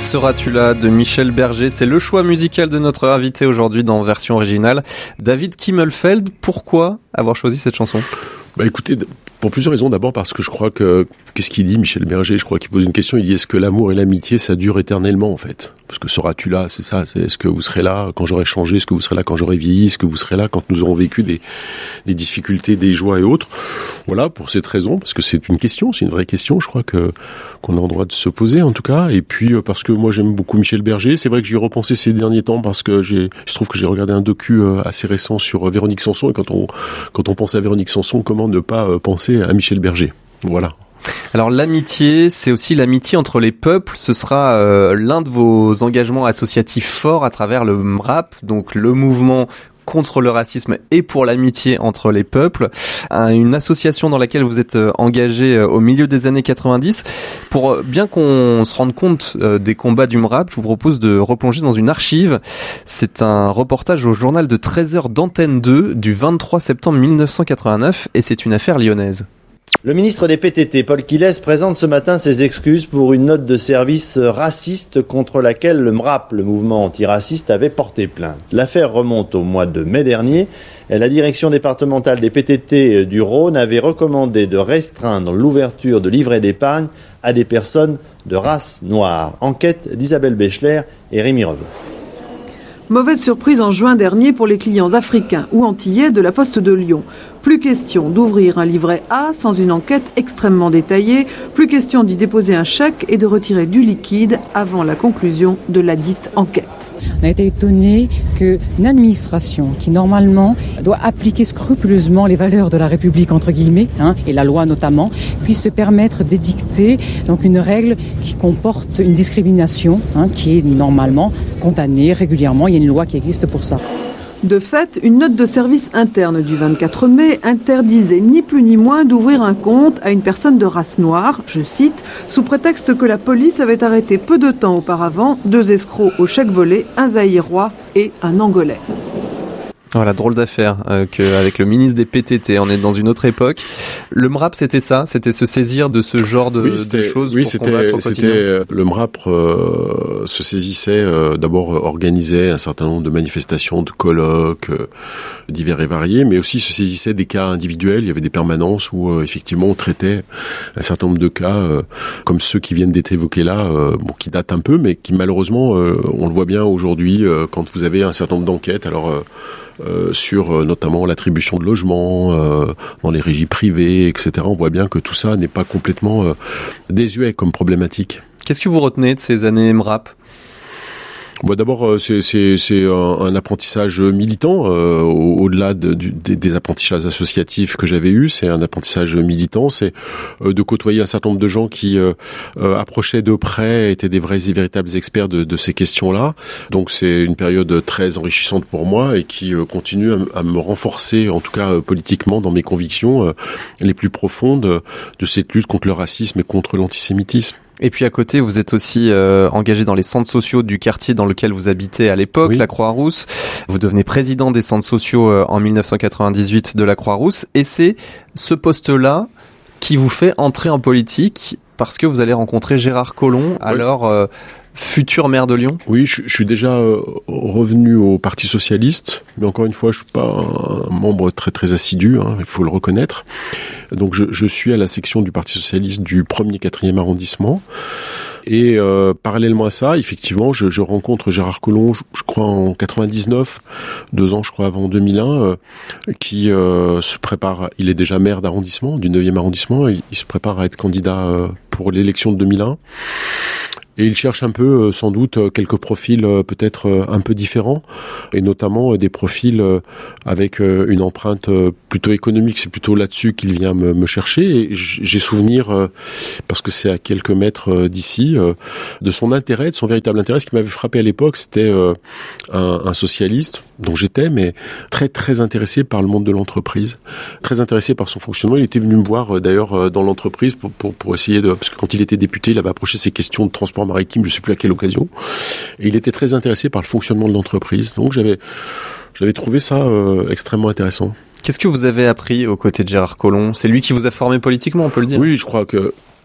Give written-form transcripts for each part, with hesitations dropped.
Seras-tu là de Michel Berger, c'est le choix musical de notre invité aujourd'hui dans version originale, David Kimmelfeld. Pourquoi avoir choisi cette chanson ? Écoutez, pour plusieurs raisons. D'abord parce que je crois que, qu'est-ce qu'il dit Michel Berger ? Je crois qu'il pose une question, il dit est-ce que l'amour et l'amitié ça dure éternellement en fait ? Parce que seras-tu là, c'est ça, est-ce que vous serez là quand j'aurai changé, est-ce que vous serez là quand j'aurai vieilli, est-ce que vous serez là quand nous aurons vécu des difficultés, des joies et autres ? Voilà, pour cette raison, parce que c'est une question, c'est une vraie question, je crois qu'on a le droit de se poser en tout cas, et puis parce que moi j'aime beaucoup Michel Berger, c'est vrai que j'y ai repensé ces derniers temps parce que je trouve que j'ai regardé un docu assez récent sur Véronique Sanson, et quand on pense à Véronique Sanson, comment ne pas penser à Michel Berger ? Voilà. Alors l'amitié, c'est aussi l'amitié entre les peuples. Ce sera l'un de vos engagements associatifs forts à travers le MRAP, donc le mouvement contre le racisme et pour l'amitié entre les peuples, une association dans laquelle vous êtes engagé au milieu des années 90. Pour bien qu'on se rende compte des combats du MRAP, je vous propose de replonger dans une archive. C'est un reportage au journal de 13h d'Antenne 2 du 23 septembre 1989 et c'est une affaire lyonnaise. Le ministre des PTT, Paul Quillès, présente ce matin ses excuses pour une note de service raciste contre laquelle le MRAP, le mouvement antiraciste, avait porté plainte. L'affaire remonte au mois de mai dernier. La direction départementale des PTT du Rhône avait recommandé de restreindre l'ouverture de livrets d'épargne à des personnes de race noire. Enquête d'Isabelle Béchler et Rémi Reveux. Mauvaise surprise en juin dernier pour les clients africains ou antillais de la Poste de Lyon. Plus question d'ouvrir un livret A sans une enquête extrêmement détaillée, plus question d'y déposer un chèque et de retirer du liquide avant la conclusion de la dite enquête. On a été étonné qu'une administration qui normalement doit appliquer scrupuleusement les valeurs de la République entre guillemets, et la loi notamment, puisse se permettre d'édicter donc une règle qui comporte une discrimination qui est normalement condamnée régulièrement. Il y a une loi qui existe pour ça. De fait, une note de service interne du 24 mai interdisait ni plus ni moins d'ouvrir un compte à une personne de race noire, je cite, sous prétexte que la police avait arrêté peu de temps auparavant 2 escrocs au chèque volé, un Zaïrois et un Angolais. Voilà, drôle d'affaire qu'avec le ministre des PTT, on est dans une autre époque. Le MRAP, c'était ça, c'était se saisir de ce genre de choses pour combattre au quotidien. Le MRAP se saisissait, d'abord organisait un certain nombre de manifestations, de colloques divers et variés, mais aussi se saisissait des cas individuels. Il y avait des permanences où effectivement on traitait un certain nombre de cas comme ceux qui viennent d'être évoqués là, qui datent un peu, mais qui malheureusement, on le voit bien aujourd'hui, quand vous avez un certain nombre d'enquêtes, alors sur notamment l'attribution de logements dans les régies privées, etc. On voit bien que tout ça n'est pas complètement désuet comme problématique. Qu'est-ce que vous retenez de ces années MRAP ? D'abord, c'est un apprentissage militant, au-delà des apprentissages associatifs que j'avais eus. C'est un apprentissage militant, c'est de côtoyer un certain nombre de gens qui approchaient de près, étaient des vrais et véritables experts de ces questions-là. Donc c'est une période très enrichissante pour moi et qui continue à me renforcer, en tout cas politiquement, dans mes convictions les plus profondes de cette lutte contre le racisme et contre l'antisémitisme. Et puis à côté, vous êtes aussi engagé dans les centres sociaux du quartier dans lequel vous habitez à l'époque, oui. La Croix-Rousse. Vous devenez président des centres sociaux en 1998 de la Croix-Rousse. Et c'est ce poste-là qui vous fait entrer en politique parce que vous allez rencontrer Gérard Collomb, alors futur maire de Lyon. Oui, je suis déjà revenu au Parti socialiste, mais encore une fois, je suis pas un membre très très assidu, il faut le reconnaître. Donc je suis à la section du Parti socialiste du 1er 4e arrondissement. Et parallèlement à ça, effectivement, je rencontre Gérard Collomb, je crois en 99, 2 ans je crois avant 2001, qui se prépare, il est déjà maire d'arrondissement, du 9e arrondissement, il se prépare à être candidat pour l'élection de 2001. Et il cherche un peu, sans doute, quelques profils peut-être un peu différents, et notamment des profils avec une empreinte plutôt économique. C'est plutôt là-dessus qu'il vient me chercher. Et j'ai souvenir, parce que c'est à quelques mètres d'ici, de son intérêt, de son véritable intérêt. Ce qui m'avait frappé à l'époque, c'était un socialiste, dont j'étais, mais très très intéressé par le monde de l'entreprise, très intéressé par son fonctionnement. Il était venu me voir d'ailleurs dans l'entreprise pour essayer parce que quand il était député, il avait approché ces questions de transport maritime, je ne sais plus à quelle occasion, et il était très intéressé par le fonctionnement de l'entreprise. Donc j'avais trouvé ça extrêmement intéressant. Qu'est-ce que vous avez appris aux côtés de Gérard Collomb ? C'est lui qui vous a formé politiquement, on peut le dire. Oui, je crois que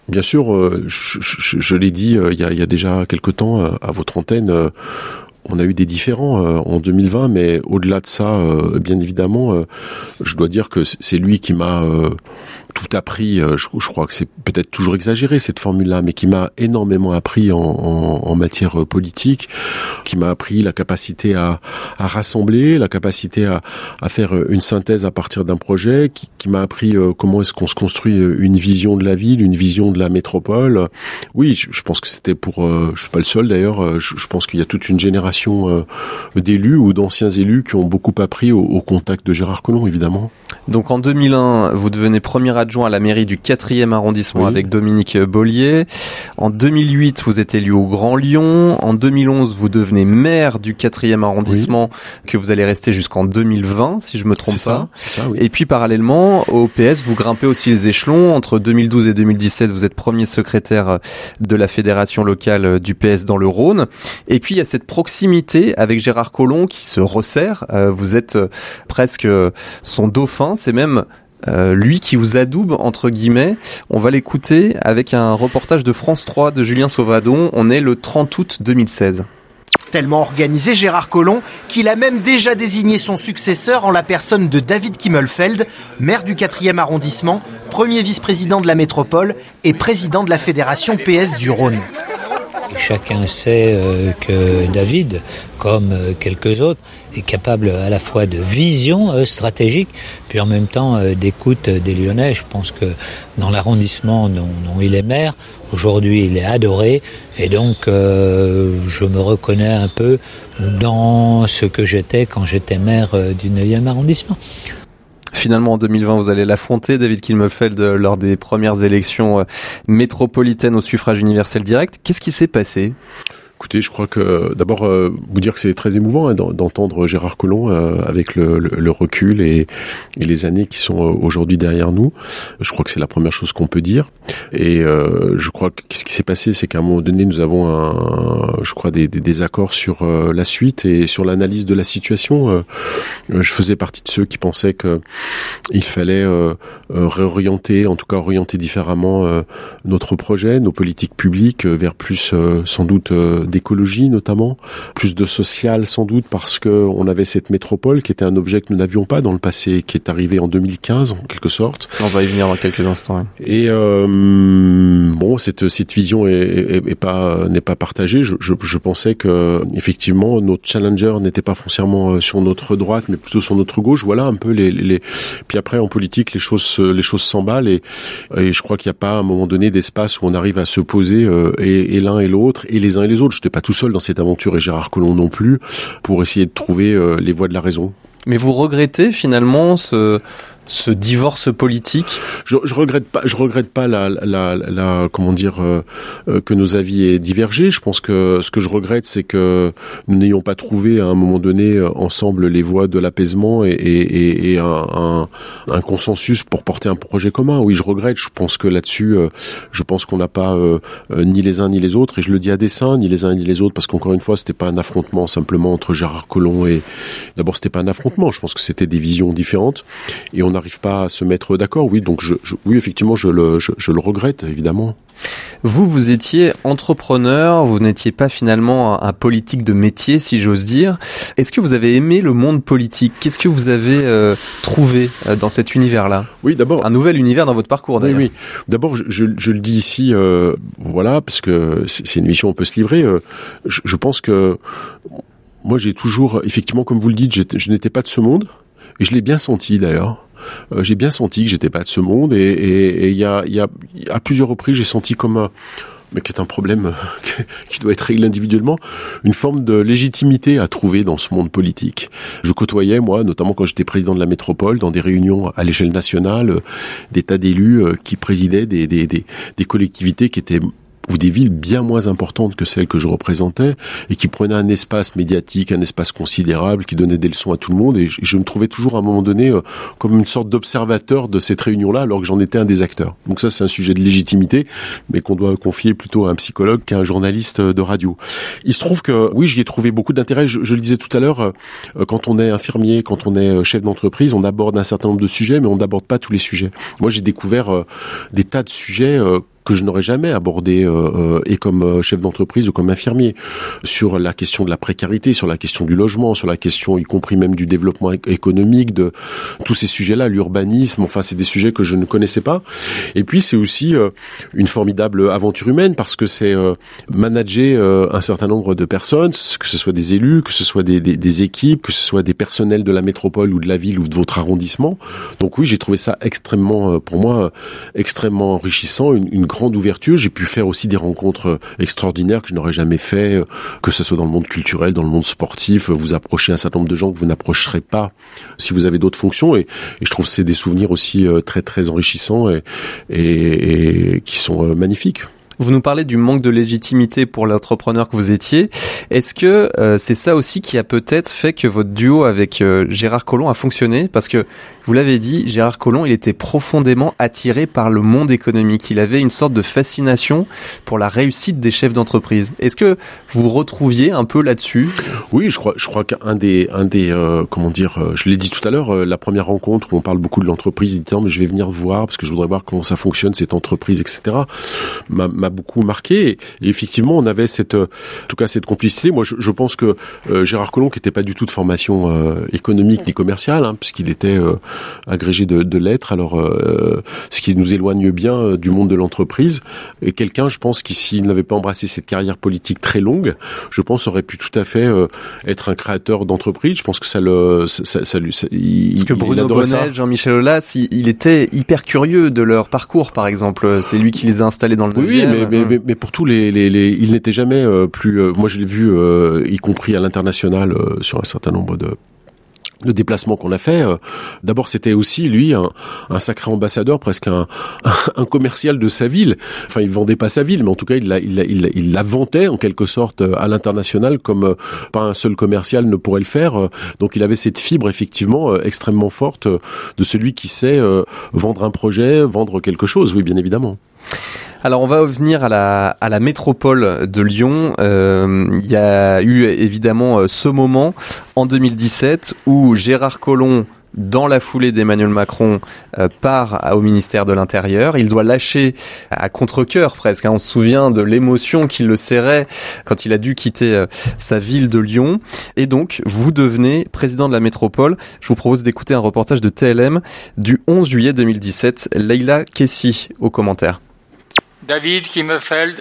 Bien sûr, je l'ai dit il y a déjà quelque temps à votre antenne, on a eu des différends en 2020, mais au-delà de ça, bien évidemment, je dois dire que c'est lui qui m'a tout appris. Je crois que c'est peut-être toujours exagéré cette formule-là, mais qui m'a énormément appris en matière politique, qui m'a appris la capacité à rassembler, la capacité à faire une synthèse à partir d'un projet, qui m'a appris comment est-ce qu'on se construit une vision de la ville, une vision de la métropole. Oui, je pense que c'était pour... je suis pas le seul d'ailleurs, je pense qu'il y a toute une génération d'élus ou d'anciens élus qui ont beaucoup appris au contact de Gérard Collomb, évidemment. Donc en 2001, vous devenez premier adjoint à la mairie du 4e arrondissement avec Dominique Bollier. En 2008, vous êtes élu au Grand Lyon. En 2011, vous devenez maire du 4e arrondissement que vous allez rester jusqu'en 2020, si je me trompe pas. C'est ça, oui. Et puis parallèlement, au PS, vous grimpez aussi les échelons. Entre 2012 et 2017, vous êtes premier secrétaire de la fédération locale du PS dans le Rhône. Et puis il y a cette proximité avec Gérard Collomb qui se resserre. Vous êtes presque son dauphin. C'est même lui qui vous adoube, entre guillemets. On va l'écouter avec un reportage de France 3 de Julien Sauvadon. On est le 30 août 2016. Tellement organisé Gérard Collomb qu'il a même déjà désigné son successeur en la personne de David Kimmelfeld, maire du 4e arrondissement, premier vice-président de la métropole et président de la fédération PS du Rhône. Chacun sait que David, comme quelques autres, est capable à la fois de vision stratégique, puis en même temps d'écoute des Lyonnais. Je pense que dans l'arrondissement dont il est maire, aujourd'hui il est adoré, et donc je me reconnais un peu dans ce que j'étais quand j'étais maire du 9e arrondissement. Finalement, en 2020, vous allez l'affronter, David Kimmelfeld, lors des premières élections métropolitaines au suffrage universel direct. Qu'est-ce qui s'est passé ? Écoutez, je crois que d'abord vous dire que c'est très émouvant d'entendre Gérard Collomb avec le recul et les années qui sont aujourd'hui derrière nous. Je crois que c'est la première chose qu'on peut dire. Et je crois que ce qui s'est passé, c'est qu'à un moment donné, nous avons des désaccords sur la suite et sur l'analyse de la situation. Je faisais partie de ceux qui pensaient que il fallait réorienter, en tout cas orienter différemment notre projet, nos politiques publiques vers plus sans doute d'écologie notamment, plus de social sans doute, parce que on avait cette métropole qui était un objet que nous n'avions pas dans le passé, qui est arrivé en 2015 en quelque sorte. On va y venir dans quelques instants. Et cette vision n'est pas partagée. Je pensais que effectivement notre challenger n'était pas foncièrement sur notre droite, mais plutôt sur notre gauche. Voilà un peu les. Puis après en politique les choses s'emballent et je crois qu'il n'y a pas à un moment donné d'espace où on arrive à se poser et l'un et l'autre et les uns et les autres. Je n'étais pas tout seul dans cette aventure et Gérard Collomb non plus pour essayer de trouver les voies de la raison. Mais vous regrettez finalement ce divorce politique? Je regrette pas comment dire que nos avis aient divergé. Je pense que ce que je regrette, c'est que nous n'ayons pas trouvé à un moment donné ensemble les voies de l'apaisement et un consensus pour porter un projet commun. Oui, je regrette. Je pense que là-dessus, je pense qu'on n'a pas ni les uns ni les autres, et je le dis à dessein, ni les uns ni les autres, parce qu'encore une fois, c'était pas un affrontement simplement entre Gérard Collomb et d'abord c'était pas un affrontement. Je pense que c'était des visions différentes et on n'arrive pas à se mettre d'accord. Oui, donc oui, effectivement, je le regrette, évidemment. Vous étiez entrepreneur, vous n'étiez pas finalement un politique de métier, si j'ose dire. Est-ce que vous avez aimé le monde politique ? Qu'est-ce que vous avez trouvé dans cet univers-là ? Oui, d'abord... Un nouvel univers dans votre parcours, d'ailleurs. Oui. D'abord, je le dis ici, voilà, parce que c'est une mission, on peut se livrer. Je pense que moi, j'ai toujours, effectivement, comme vous le dites, je n'étais pas de ce monde, et je l'ai bien senti, d'ailleurs. J'ai bien senti que j'étais pas de ce monde et il y a à plusieurs reprises j'ai senti comme mais qui est un problème qui doit être réglé individuellement, une forme de légitimité à trouver dans ce monde politique. Je côtoyais, moi, notamment quand j'étais président de la métropole, dans des réunions à l'échelle nationale, des tas d'élus qui présidaient des collectivités qui étaient ou des villes bien moins importantes que celles que je représentais et qui prenaient un espace médiatique, un espace considérable, qui donnait des leçons à tout le monde, et je me trouvais toujours à un moment donné comme une sorte d'observateur de cette réunion-là alors que j'en étais un des acteurs. Donc ça, c'est un sujet de légitimité, mais qu'on doit confier plutôt à un psychologue qu'à un journaliste de radio. Il se trouve que, oui, j'y ai trouvé beaucoup d'intérêt. Je le disais tout à l'heure, quand on est infirmier, quand on est chef d'entreprise, on aborde un certain nombre de sujets, mais on n'aborde pas tous les sujets. Moi, j'ai découvert des tas de sujets que je n'aurais jamais abordé et comme chef d'entreprise ou comme infirmier, sur la question de la précarité, sur la question du logement, sur la question y compris même du développement économique, de tous ces sujets-là, l'urbanisme, enfin c'est des sujets que je ne connaissais pas. Et puis c'est aussi une formidable aventure humaine parce que c'est manager un certain nombre de personnes, que ce soit des élus, que ce soit des équipes, que ce soit des personnels de la métropole ou de la ville ou de votre arrondissement. Donc oui, j'ai trouvé ça extrêmement, pour moi, extrêmement enrichissant, une grande ouverture. J'ai pu faire aussi des rencontres extraordinaires que je n'aurais jamais fait, que ce soit dans le monde culturel, dans le monde sportif. Vous approchez un certain nombre de gens que vous n'approcherez pas si vous avez d'autres fonctions. Et je trouve que c'est des souvenirs aussi très très enrichissants et qui sont magnifiques. Vous nous parlez du manque de légitimité pour l'entrepreneur que vous étiez. Est-ce que c'est ça aussi qui a peut-être fait que votre duo avec Gérard Collomb a fonctionné ? Parce que, vous l'avez dit, Gérard Collomb, il était profondément attiré par le monde économique. Il avait une sorte de fascination pour la réussite des chefs d'entreprise. Est-ce que vous retrouviez un peu là-dessus ? Oui, je crois qu'un des comment dire, je l'ai dit tout à l'heure, la première rencontre où on parle beaucoup de l'entreprise, il dit non, mais je vais venir voir parce que je voudrais voir comment ça fonctionne cette entreprise, etc. m'a beaucoup marqué. Et effectivement, on avait cette complicité. Moi, je pense que Gérard Collomb, qui n'était pas du tout de formation économique ni commerciale, puisqu'il était agrégé de lettres, alors ce qui nous éloigne bien du monde de l'entreprise. Et quelqu'un, je pense, qui s'il n'avait pas embrassé cette carrière politique très longue, je pense aurait pu tout à fait être un créateur d'entreprise. Je pense que ça lui. Parce que Bruno Bonnel, Jean-Michel Aulas, il était hyper curieux de leur parcours, par exemple. C'est lui qui les a installés dans le 9e. Oui, mais pour tous il n'était jamais plus. Moi, je l'ai vu, y compris à l'international, sur un certain nombre de déplacements qu'on a fait. D'abord, c'était aussi lui un sacré ambassadeur, presque un commercial de sa ville. Enfin, il vendait pas sa ville, mais en tout cas, il la vantait en quelque sorte à l'international comme pas un seul commercial ne pourrait le faire. Donc, il avait cette fibre effectivement extrêmement forte de celui qui sait vendre un projet, vendre quelque chose. Oui, bien évidemment. Alors on va revenir à la métropole de Lyon. Il y a eu évidemment ce moment en 2017 où Gérard Collomb, dans la foulée d'Emmanuel Macron, part au ministère de l'Intérieur. Il doit lâcher à contre-cœur presque. On se souvient de l'émotion qui le serrait quand il a dû quitter sa ville de Lyon. Et donc, vous devenez président de la métropole. Je vous propose d'écouter un reportage de TLM du 11 juillet 2017. Leïla Kessi au commentaire. David Kimmelfeld,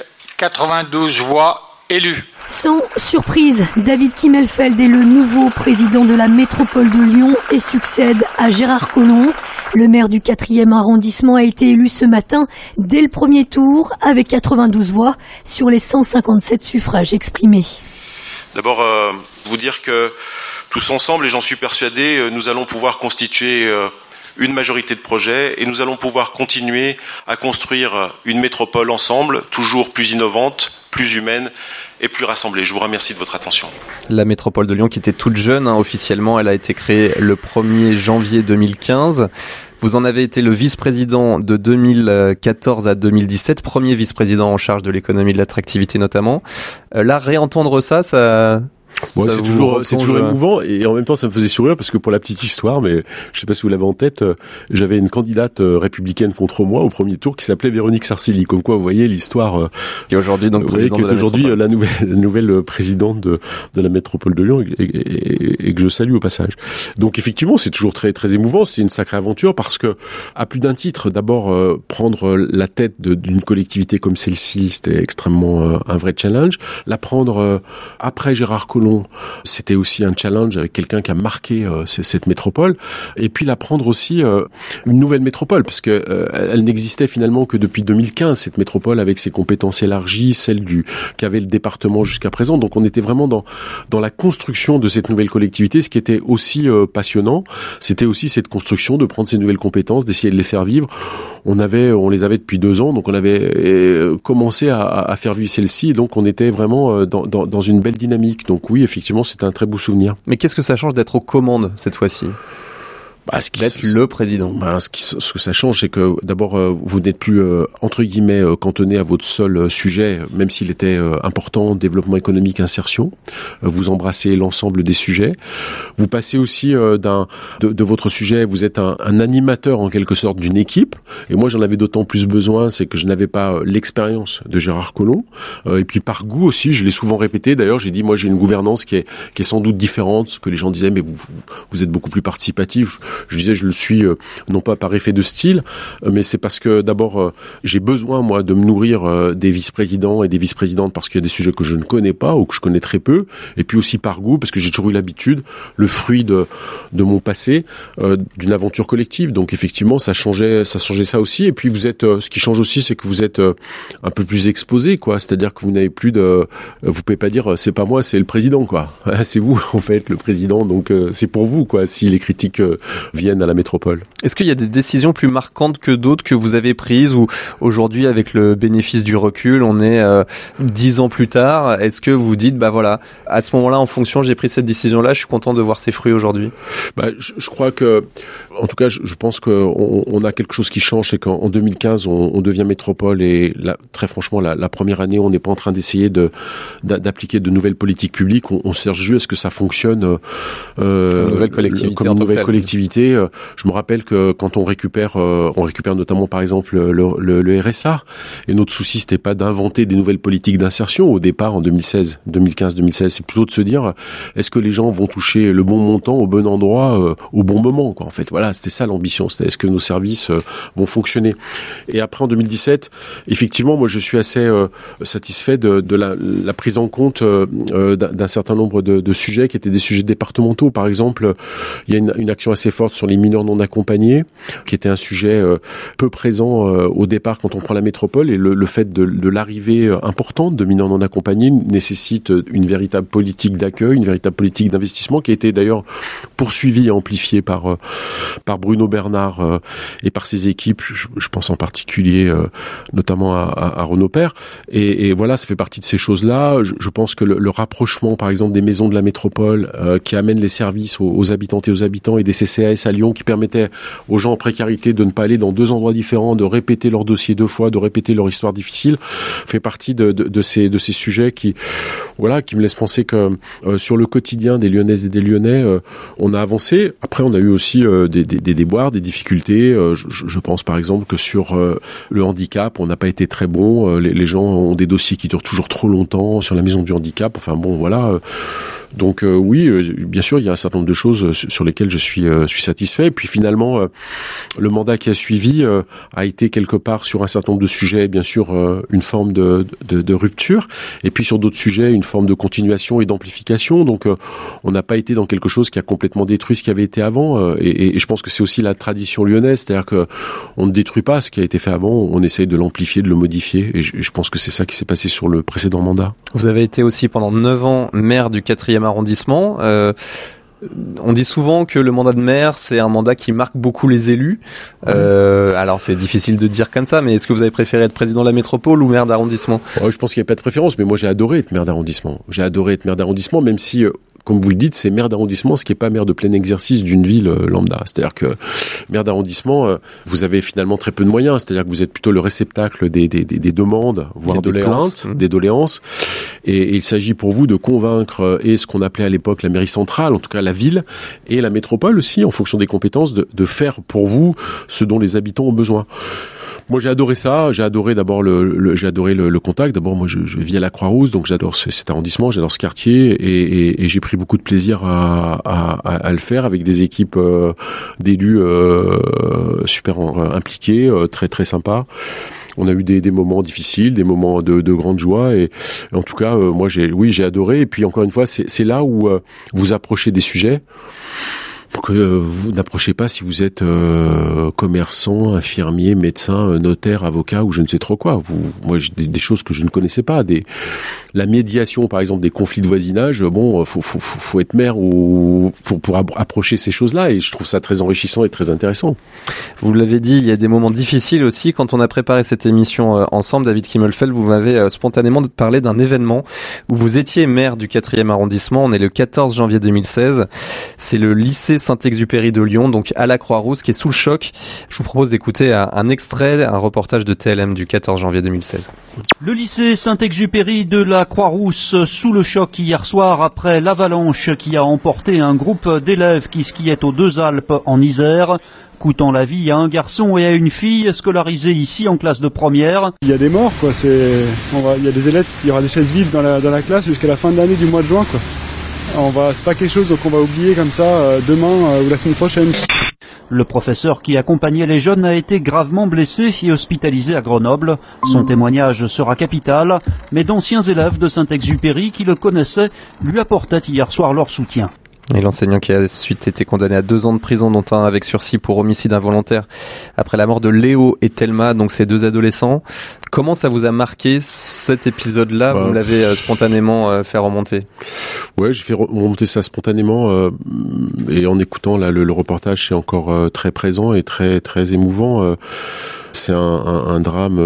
92 voix élues. Sans surprise, David Kimmelfeld est le nouveau président de la métropole de Lyon et succède à Gérard Collomb. Le maire du 4e arrondissement a été élu ce matin dès le premier tour avec 92 voix sur les 157 suffrages exprimés. D'abord, vous dire que tous ensemble, et j'en suis persuadé, nous allons pouvoir constituer une majorité de projets et nous allons pouvoir continuer à construire une métropole ensemble, toujours plus innovante, plus humaine et plus rassemblée. Je vous remercie de votre attention. La métropole de Lyon qui était toute jeune, officiellement, elle a été créée le 1er janvier 2015. Vous en avez été le vice-président de 2014 à 2017, premier vice-président en charge de l'économie et de l'attractivité notamment. Là, réentendre ça... Ouais, c'est toujours émouvant et en même temps ça me faisait sourire parce que pour la petite histoire, mais je sais pas si vous l'avez en tête, j'avais une candidate républicaine contre moi au premier tour qui s'appelait Véronique Sarcilly. Comme quoi, vous voyez l'histoire qui est aujourd'hui donc la nouvelle présidente de la métropole de Lyon et que je salue au passage. Donc effectivement, c'est toujours très très émouvant. C'est une sacrée aventure parce que à plus d'un titre, d'abord prendre la tête d'une collectivité comme celle-ci, c'était extrêmement un vrai challenge. La prendre après Gérard Collomb, c'était aussi un challenge avec quelqu'un qui a marqué cette métropole. Et puis la prendre aussi une nouvelle métropole, parce que elle n'existait finalement que depuis 2015, cette métropole avec ses compétences élargies, celle qu'avait le département jusqu'à présent. Donc on était vraiment dans la construction de cette nouvelle collectivité. Ce qui était aussi passionnant, c'était aussi cette construction de prendre ces nouvelles compétences, d'essayer de les faire vivre. On les avait depuis 2 ans, donc on avait commencé à faire vivre celle-ci. Donc on était vraiment dans une belle dynamique. Donc oui, effectivement, c'était un très beau souvenir. Mais qu'est-ce que ça change d'être aux commandes cette fois-ci ? d'être le président. Ce que ça change, c'est que d'abord, vous n'êtes plus entre guillemets cantonné à votre seul sujet, même s'il était important, développement économique, insertion. Vous embrassez l'ensemble des sujets. Vous passez aussi de votre sujet, vous êtes un animateur en quelque sorte d'une équipe. Et moi, j'en avais d'autant plus besoin, c'est que je n'avais pas l'expérience de Gérard Collomb. Et puis par goût aussi, je l'ai souvent répété. D'ailleurs, j'ai dit, moi, j'ai une gouvernance qui est sans doute différente. Ce que les gens disaient, mais vous êtes beaucoup plus participatif. Je disais, je le suis non pas par effet de style, mais c'est parce que d'abord, j'ai besoin, moi, de me nourrir des vice-présidents et des vice-présidentes parce qu'il y a des sujets que je ne connais pas ou que je connais très peu. Et puis aussi par goût, parce que j'ai toujours eu l'habitude, le fruit de mon passé, d'une aventure collective. Donc effectivement, ça changeait ça aussi. Et puis vous êtes, ce qui change aussi, c'est que vous êtes un peu plus exposé, quoi. C'est-à-dire que vous n'avez plus vous pouvez pas dire, c'est pas moi, c'est le président, quoi. C'est vous, en fait, le président. Donc c'est pour vous, quoi, si les critiques viennent à la métropole. Est-ce qu'il y a des décisions plus marquantes que d'autres que vous avez prises ou aujourd'hui, avec le bénéfice du recul, on est 10 ans plus tard, est-ce que vous dites, bah voilà, à ce moment-là, en fonction, j'ai pris cette décision-là, je suis content de voir ses fruits aujourd'hui? Je crois que, en tout cas, je pense qu'on a quelque chose qui change, c'est qu'en 2015, on devient métropole et là, très franchement, la première année, on n'est pas en train d'essayer d'appliquer de nouvelles politiques publiques, on cherche juste à ce que ça fonctionne comme une nouvelle collectivité. Je me rappelle que quand on récupère notamment par exemple le RSA, et notre souci c'était pas d'inventer des nouvelles politiques d'insertion au départ en 2015, 2016, c'est plutôt de se dire est-ce que les gens vont toucher le bon montant au bon endroit au bon moment, quoi. En fait, voilà, c'était ça l'ambition, c'était est-ce que nos services vont fonctionner. Et après en 2017, effectivement, moi je suis assez satisfait de la prise en compte d'un certain nombre de sujets qui étaient des sujets départementaux. Par exemple, il y a une action assez forte sur les mineurs non accompagnés, qui était un sujet peu présent au départ quand on prend la métropole, et le fait de l'arrivée importante de mineurs non accompagnés nécessite une véritable politique d'accueil, une véritable politique d'investissement qui a été d'ailleurs poursuivie et amplifiée par Bruno Bernard et par ses équipes. Je pense en particulier notamment à Renaud Père. Et voilà, ça fait partie de ces choses-là. Je pense que le rapprochement, par exemple, des maisons de la métropole qui amènent les services aux habitantes et aux habitants, et des CCAS à Lyon qui permettaient aux gens en précarité de ne pas aller dans 2 endroits différents, de répéter leur dossier 2 fois, de répéter leur histoire difficile, fait partie de ces sujets qui me laissent penser que sur le quotidien des Lyonnaises et des Lyonnais, on a avancé. Après, on a eu aussi des déboires, des difficultés. Je pense par exemple que sur le handicap, on n'a pas été très bon. Les gens ont des dossiers qui durent toujours trop longtemps sur la maison du handicap. Enfin bon, voilà. Donc oui, bien sûr, il y a un certain nombre de choses sur lesquelles je suis satisfait. Et puis finalement, le mandat qui a suivi a été quelque part sur un certain nombre de sujets, bien sûr, une forme de rupture. Et puis sur d'autres sujets, une forme de continuation et d'amplification. Donc on n'a pas été dans quelque chose qui a complètement détruit ce qui avait été avant. Et je pense que c'est aussi la tradition lyonnaise, c'est-à-dire que on ne détruit pas ce qui a été fait avant, on essaye de l'amplifier, de le modifier. Et je pense que c'est ça qui s'est passé sur le précédent mandat. Vous avez été aussi pendant 9 ans maire du 4e arrondissement. On dit souvent que le mandat de maire, c'est un mandat qui marque beaucoup les élus. Alors c'est difficile de dire comme ça, mais est-ce que vous avez préféré être président de la métropole ou maire d'arrondissement? Je pense qu'il n'y a pas de préférence, mais moi j'ai adoré être maire d'arrondissement. J'ai adoré être maire d'arrondissement, même si... comme vous le dites, c'est maire d'arrondissement, ce qui n'est pas maire de plein exercice d'une ville lambda. C'est-à-dire que maire d'arrondissement, vous avez finalement très peu de moyens. C'est-à-dire que vous êtes plutôt le réceptacle des demandes, voire des plaintes, des doléances. Et il s'agit pour vous de convaincre ce qu'on appelait à l'époque la mairie centrale, en tout cas la ville, et la métropole aussi, en fonction des compétences, de faire pour vous ce dont les habitants ont besoin. Moi, j'ai adoré ça. J'ai adoré d'abord j'ai adoré le contact. D'abord, moi, je vis à la Croix-Rousse, donc j'adore cet arrondissement, j'adore ce quartier, et j'ai pris beaucoup de plaisir à le faire avec des équipes d'élus super impliqués, très très sympas. On a eu des moments difficiles, des moments de grande joie, et en tout cas, moi, j'ai adoré. Et puis encore une fois, c'est là où vous approchez des sujets que vous n'approchez pas si vous êtes commerçant, infirmier, médecin, notaire, avocat ou je ne sais trop quoi. Moi, j'ai des choses que je ne connaissais pas, la médiation, par exemple, des conflits de voisinage, bon, faut être maire ou pour approcher ces choses-là, et je trouve ça très enrichissant et très intéressant. Vous l'avez dit, il y a des moments difficiles aussi. Quand on a préparé cette émission ensemble, David Kimmelfeld, vous m'avez spontanément parlé d'un événement où vous étiez maire du 4e arrondissement. On est le 14 janvier 2016. C'est le lycée Saint-Exupéry de Lyon, donc à la Croix-Rousse, qui est sous le choc. Je vous propose d'écouter un extrait, un reportage de TLM du 14 janvier 2016. Le lycée Saint-Exupéry de la Croix-Rousse sous le choc hier soir après l'avalanche qui a emporté un groupe d'élèves qui skiaient aux Deux Alpes en Isère, coûtant la vie à un garçon et à une fille scolarisés ici en classe de première. Il y a des morts, quoi. Il y a des élèves qui aura des chaises vides dans la classe jusqu'à la fin de l'année du mois de juin, quoi. C'est pas quelque chose qu'on va oublier comme ça demain ou la semaine prochaine. Le professeur qui accompagnait les jeunes a été gravement blessé et hospitalisé à Grenoble. Son témoignage sera capital, mais d'anciens élèves de Saint-Exupéry qui le connaissaient lui apportaient hier soir leur soutien. Et l'enseignant qui a ensuite été condamné à 2 ans de prison, dont un avec sursis pour homicide involontaire, après la mort de Léo et Thelma, donc ces 2 adolescents. Comment ça vous a marqué cet épisode-là? Vous me l'avez spontanément fait remonter. Ouais, j'ai fait remonter ça spontanément, et en écoutant là le reportage, c'est encore très présent et très très émouvant. C'est un drame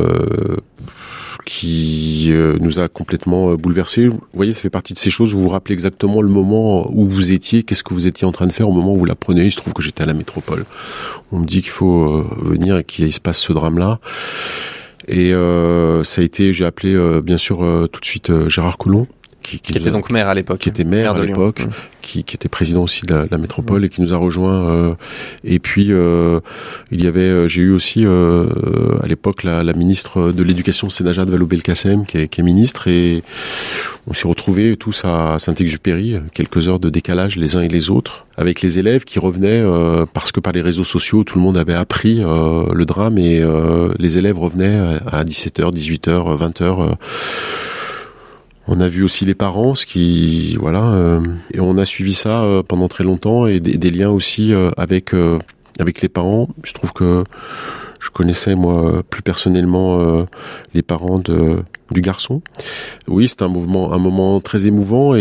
qui nous a complètement bouleversés. Vous voyez, ça fait partie de ces choses où vous vous rappelez exactement le moment où vous étiez, qu'est-ce que vous étiez en train de faire au moment où vous l'apprenez. Il se trouve que j'étais à la métropole. On me dit qu'il faut venir et qu'il se passe ce drame-là. Et ça a été, j'ai appelé bien sûr tout de suite Gérard Collomb, qui était donc maire à l'époque. Qui était maire à l'époque, qui était président aussi de la métropole et qui nous a rejoint. Et puis il y avait, j'ai eu aussi à l'époque la ministre de l'Éducation, Sénajat Vallaud-Belkacem, qui est ministre, et on s'est retrouvés tous à Saint-Exupéry, quelques heures de décalage les uns et les autres, avec les élèves qui revenaient parce que par les réseaux sociaux tout le monde avait appris le drame, et les élèves revenaient à 17h, 18h, 20h. On a vu aussi les parents, et on a suivi ça pendant très longtemps, et des liens aussi avec les parents. Je trouve que je connaissais moi plus personnellement les parents du garçon. Oui, c'est un moment très émouvant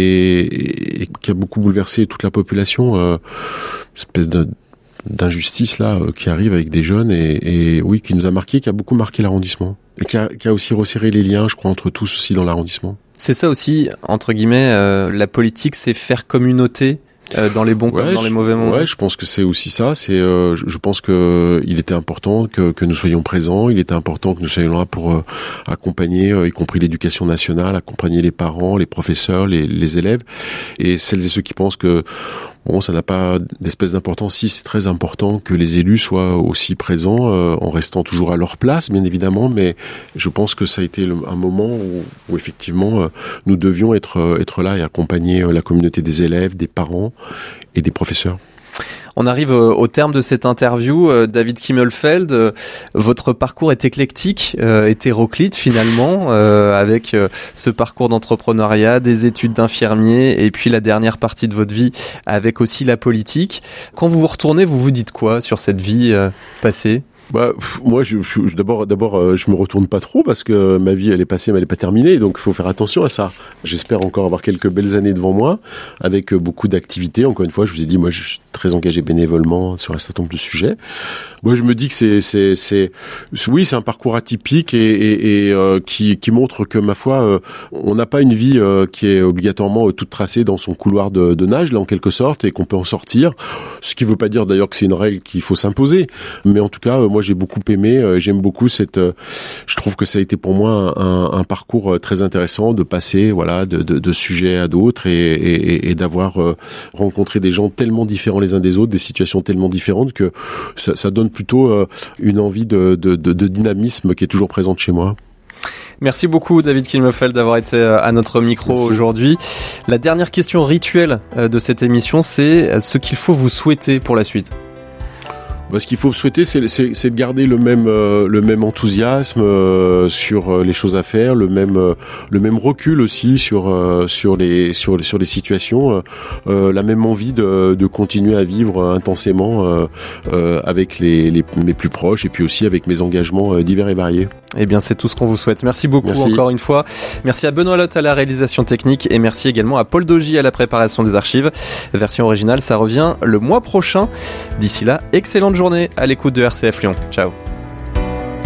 et qui a beaucoup bouleversé toute la population. Une espèce d'injustice là qui arrive avec des jeunes et oui, qui nous a marqué, qui a beaucoup marqué l'arrondissement. Et qui a aussi resserré les liens, je crois, entre tous aussi dans l'arrondissement. C'est ça aussi, entre guillemets, la politique, c'est faire communauté dans les bons comme dans les mauvais moments. Ouais, je pense que c'est aussi ça. Je pense que il était important que nous soyons présents. Il était important que nous soyons là pour accompagner, y compris l'éducation nationale, accompagner les parents, les professeurs, les élèves, et celles et ceux qui pensent que bon, ça n'a pas d'espèce d'importance. Si, c'est très important que les élus soient aussi présents, en restant toujours à leur place, bien évidemment, mais je pense que ça a été un moment où effectivement, nous devions être là et accompagner la communauté des élèves, des parents et des professeurs. On arrive au terme de cette interview. David Kimmelfeld, votre parcours est éclectique, hétéroclite finalement, avec ce parcours d'entrepreneuriat, des études d'infirmier, et puis la dernière partie de votre vie avec aussi la politique. Quand vous vous retournez, vous vous dites quoi sur cette vie passée ? Moi, d'abord, je me retourne pas trop parce que ma vie, elle est passée, mais elle est pas terminée. Donc, il faut faire attention à ça. J'espère encore avoir quelques belles années devant moi avec beaucoup d'activités. Encore une fois, je vous ai dit, moi, je suis très engagé bénévolement sur un certain nombre de sujets. Moi, je me dis que c'est un parcours atypique et qui montre que, ma foi, on n'a pas une vie qui est obligatoirement toute tracée dans son couloir de nage, là, en quelque sorte, et qu'on peut en sortir. Ce qui veut pas dire d'ailleurs que c'est une règle qu'il faut s'imposer. Mais en tout cas, moi, j'ai beaucoup aimé, j'aime beaucoup je trouve que ça a été pour moi un parcours très intéressant de passer, de sujets à d'autres et d'avoir rencontré des gens tellement différents les uns des autres, des situations tellement différentes que ça donne plutôt une envie de dynamisme qui est toujours présente chez moi. Merci beaucoup David Kimmelfeld d'avoir été à notre micro aujourd'hui. La dernière question rituelle de cette émission, c'est ce qu'il faut vous souhaiter pour la suite. Ce qu'il faut souhaiter, c'est de garder le même enthousiasme sur les choses à faire, le même recul aussi sur les situations, la même envie de continuer à vivre intensément avec mes plus proches et puis aussi avec mes engagements divers et variés. Eh bien, c'est tout ce qu'on vous souhaite. Merci beaucoup encore une fois. Merci à Benoît Lotte à la réalisation technique et merci également à Paul Dogy à la préparation des archives. Version originale, ça revient le mois prochain. D'ici là, excellente journée à l'écoute de RCF Lyon. Ciao.